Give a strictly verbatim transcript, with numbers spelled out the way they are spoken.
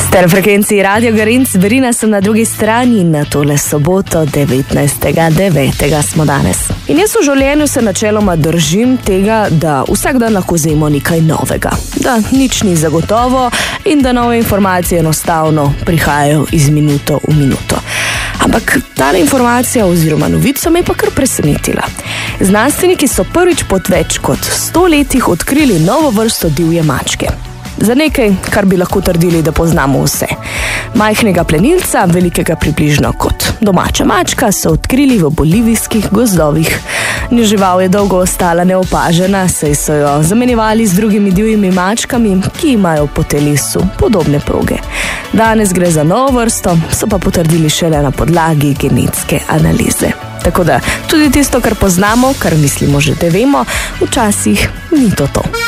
Ste na frekvenciji Radio Garinc, Verina sem na drugi strani in na tole soboto devetnajstega devetega smo danes. In jaz v življenju se načeloma držim tega, da vsak dan lahko vzemo nekaj novega. Da nič ni zagotovo in da nove informacije enostavno prihajajo iz minuto v minuto. Ampak ta informacija oziroma novica me je pa kar presenetila. Znanstveniki so prvič po več kot sto letih odkrili novo vrsto divje mačke. Za nekaj, kar bi lahko trdili, da poznamo vse. Majhnega plenilca, velikega približno kot domača mačka, so odkrili v bolivijskih gozdovih. Žival je dolgo ostala neopažena, saj so jo zamenjevali z drugimi divjimi mačkami, ki imajo po telesu podobne proge. Danes gre za novo vrsto, so pa potrdili šele na podlagi genetske analize. Tako da tudi tisto, kar poznamo, kar mislimo že, da vemo, včasih ni to to.